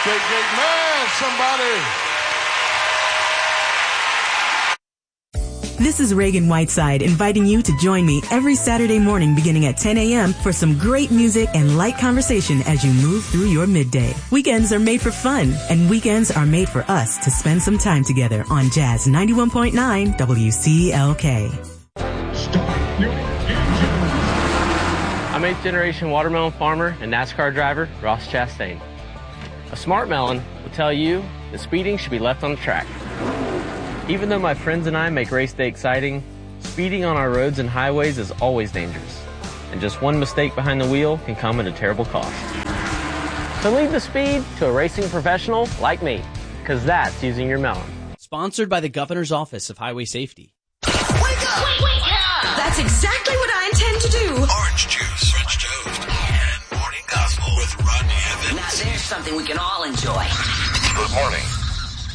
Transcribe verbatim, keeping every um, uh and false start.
Great, great man, somebody. This is Reagan Whiteside inviting you to join me every Saturday morning beginning at ten a.m. for some great music and light conversation as you move through your midday. Weekends are made for fun, and weekends are made for us to spend some time together on Jazz ninety-one point nine W C L K. I'm eighth generation watermelon farmer and NASCAR driver Ross Chastain. A smart melon will tell you that speeding should be left on the track. Even though my friends and I make race day exciting, speeding on our roads and highways is always dangerous. And just one mistake behind the wheel can come at a terrible cost. So leave the speed to a racing professional like me, because that's using your melon. Sponsored by the Governor's Office of Highway Safety. Wake up! Wake, wake up! That's exactly what I intend to do. Orange juice, French toast, and morning gospel with Rodney Evans. Now there's something we can all enjoy. Good morning.